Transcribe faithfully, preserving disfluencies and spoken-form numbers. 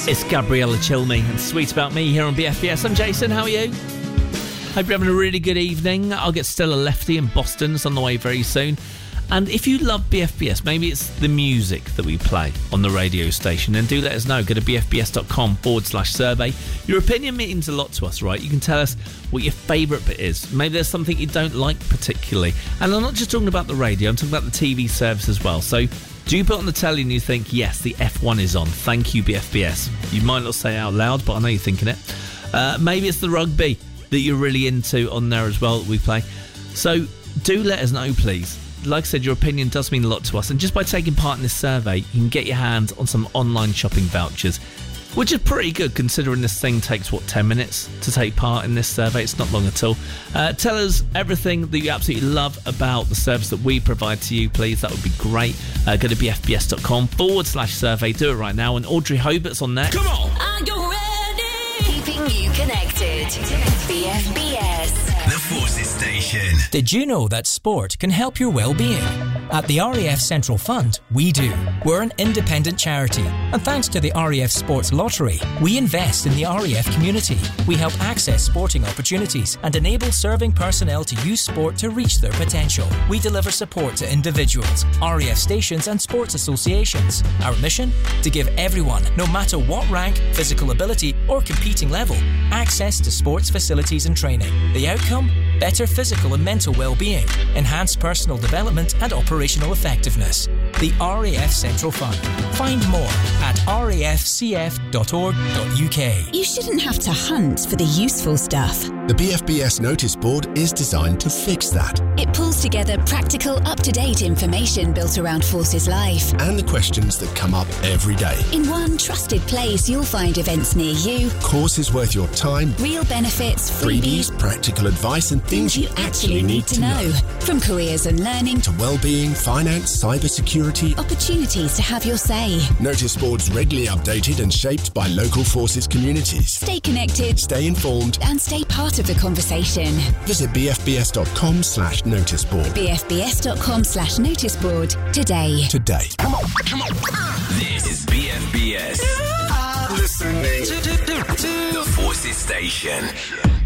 It's Gabriella Chilme and Sweet About Me here on B F B S. I'm Jason, how are you? Hope you're having a really good evening. I'll get Stella Lefty in Boston. It's on the way very soon. And if you love B F B S, maybe it's the music that we play on the radio station, then do let us know. Go to bfbs.com forward slash survey. Your opinion means a lot to us, right? You can tell us what your favourite bit is. Maybe there's something you don't like particularly. And I'm not just talking about the radio, I'm talking about the T V service as well. So do you put on the telly and you think, yes, the F one is on? Thank you, B F B S. You might not say it out loud, but I know you're thinking it. Uh, maybe it's the rugby that you're really into on there as well that we play. So do let us know, please. Like I said, your opinion does mean a lot to us. And just by taking part in this survey, you can get your hands on some online shopping vouchers, which is pretty good considering this thing takes, what, ten minutes to take part in this survey. It's not long at all. Uh, tell us everything that you absolutely love about the service that we provide to you, please. That would be great. Uh, go to bfbs.com forward slash survey. Do it right now. And Audrey Hobart's on next. Come on! Are you ready? Keeping you connected. B F B S. The Forces Station. Did you know that sport can help your well-being? At the R A F Central Fund, we do. We're an independent charity, and thanks to the R A F Sports Lottery, we invest in the R A F community. We help access sporting opportunities and enable serving personnel to use sport to reach their potential. We deliver support to individuals, R A F stations and sports associations. Our mission? To give everyone, no matter what rank, physical ability or competing level, access to sports facilities and training. The outcome? Better physical and mental well-being, enhanced personal development and operational effectiveness. The R A F Central Fund. Find more at r a f c f dot org dot u k. You shouldn't have to hunt for the useful stuff. The B F B S notice board is designed to fix that. It pulls together practical, up-to-date information built around Forces Life. And the questions that come up every day. In one trusted place, you'll find events near you, Courses worth your time, real benefits, freebies, freebies, practical advice and things you actually need to know. From careers and learning To well-being, finance, cybersecurity. opportunities to have your say. Notice boards regularly updated and shaped by local forces communities. Stay connected Stay informed. and stay part of the conversation. Visit bfbs.com slash noticeboard bfbs.com slash noticeboard today. today. Come on, come on. This is B F B S. Listening to the Forces Station.